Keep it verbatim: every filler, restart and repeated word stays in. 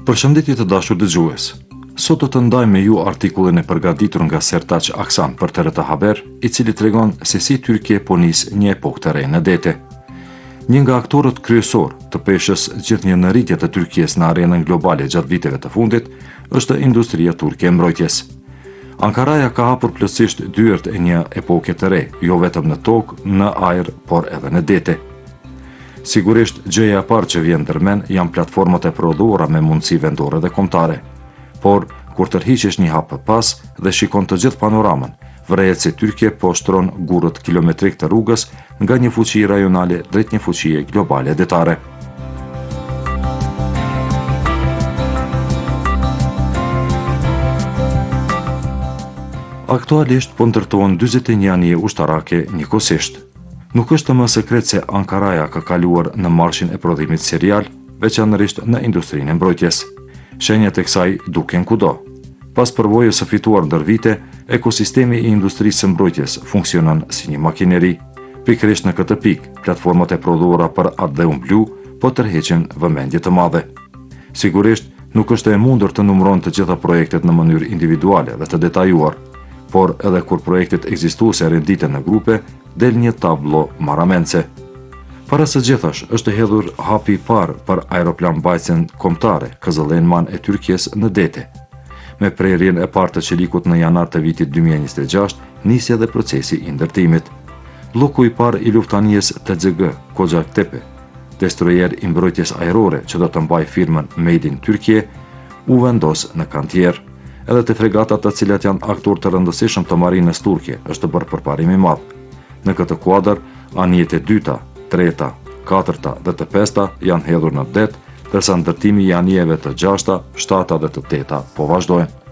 Përshëndetje të dashur dëgjues. Sot do të ndaj me ju artikullin e përgatitur nga Sertaç Aksan për T R T Haber, i cili tregon se si Tyrkia po nis një epokë të re në dete. Një nga aktorët kryesor të peshës gjithnjë në rritje të Tyrkisë në arenën globale gjatë viteve të fundit është industria turke e mbrojtjes. Ankaraja ka hapur plotësisht dyert e një epoke të re, jo vetëm në tokë, në ajër, por edhe në dete. Sigurisht, gjëja e parë që vjen ndërmend janë platformat e prodhuara me mundësi vendore dhe kombëtare. Por, kur tërhiqesh një hap pas dhe shikon të gjithë panoramën, vërehet se Tyrkia po shtron gurët kilometrik të rrugës nga një fuqi rajonale drejt një fuqie globale detare. Aktualisht po ndërtohen dyzet e një anije ushtarake njëkohësisht. Nuk është më sekret se Ankaraja ka kaluar në marshin e prodhimit serial, veçanërisht në industrinë e mbrojtjes. Shenjat e kësaj duken kudo. Pas përvojës së fituar ndër vite, ekosistemi i industrisë së mbrojtjes funksionon si një makineri. Pikërisht në këtë pikë, platformat e prodhuara për atë dhe umblu po tërheqin vëmendje të madhe. Sigurisht, nuk është e mundur të numëron të gjitha projektet në mënyrë individuale dhe të detajuar, por edhe kur projektet ekzistuese renditen në grupe, del një tablo marramendse. Para së gjithash, është hedhur hapi i parë për aeroplan mbajtjen kombëtare K Z L man e Tyrkisë në dete. Me prerjen e parë të çelikut në janar të vitit dy mijë e njëzet e gjashtë, nisi edhe procesi i ndërtimit. Bloku i parë i luftanijes T C G Kocaktepe, destroyer i mbrojtjes ajrore që do të mbajë firmën Made in Turkey, u vendos në kantier. Edhe të fregatat të cilat janë aktor të rëndësishëm të marinës turke është bërë përparim i madh. Në këtë kuadër, anijet e dyta, treta, katërta dhe të pesta janë hedhur në det, ndërsa ndërtimi i anijeve të gjashta, shtata dhe të teta po vazhdojnë.